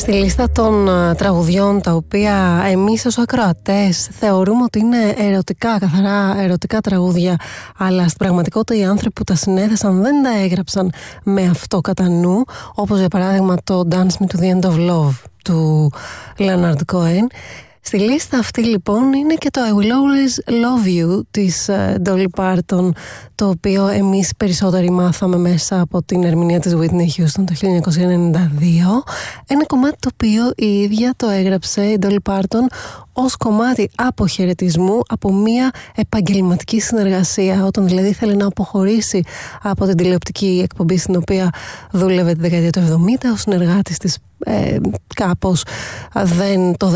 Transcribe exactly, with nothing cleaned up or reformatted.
Στη λίστα των uh, τραγουδιών τα οποία εμείς ως ακροατές θεωρούμε ότι είναι ερωτικά, καθαρά ερωτικά τραγούδια, αλλά στην πραγματικότητα οι άνθρωποι που τα συνέθεσαν δεν τα έγραψαν με αυτό κατά νου, όπως για παράδειγμα το Dance Me to the End of Love του Leonard Cohen. Στη λίστα αυτή λοιπόν είναι και το I Will Always Love You της uh, Dolly Parton, το οποίο εμείς περισσότεροι μάθαμε μέσα από την ερμηνεία της Whitney Houston το χίλια εννιακόσια ενενήντα δύο. Ένα κομμάτι το οποίο η ίδια το έγραψε η Dolly Parton ως κομμάτι αποχαιρετισμού από μια επαγγελματική συνεργασία, όταν δηλαδή ήθελε να αποχωρήσει από την τηλεοπτική εκπομπή στην οποία δούλευε τη δεκαετία του εβδομήντα. Ο συνεργάτης της ε, κάπως δεν το